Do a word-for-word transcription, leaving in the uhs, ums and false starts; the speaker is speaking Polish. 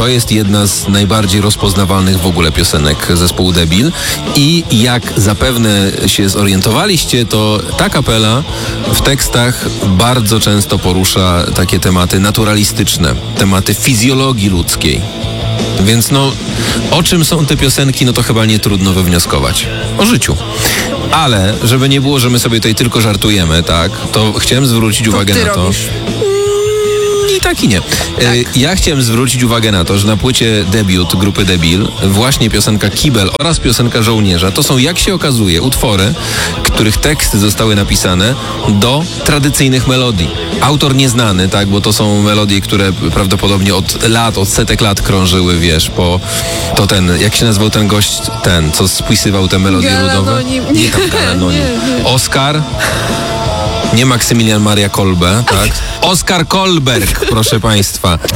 to jest jedna z najbardziej rozpoznawalnych w ogóle piosenek zespołu Debil i jak zapewne się zorientowaliście, to ta kapela w tekstach bardzo często porusza takie tematy naturalistyczne, tematy fizjologii ludzkiej. Więc no, o czym są te piosenki, no to chyba nie trudno wywnioskować. O życiu. Ale, żeby nie było, że my sobie tutaj tylko żartujemy, tak, to chciałem zwrócić To uwagę ty na to... robisz. I tak i nie. Tak. Ja chciałem zwrócić uwagę na to, że na płycie debiut grupy Debil właśnie piosenka Kibel oraz piosenka Żołnierza to są, jak się okazuje, utwory, których teksty zostały napisane do tradycyjnych melodii. Autor nieznany, tak, bo to są melodie, które prawdopodobnie od lat, od setek lat krążyły, wiesz, po to ten, jak się nazywał ten gość, ten, co spisywał te melodie ludowe? Nie, nie tam Galanonim. nie, nie. Oskar? Nie Maksymilian Maria Kolbe, tak? Oskar Kolberg, proszę państwa.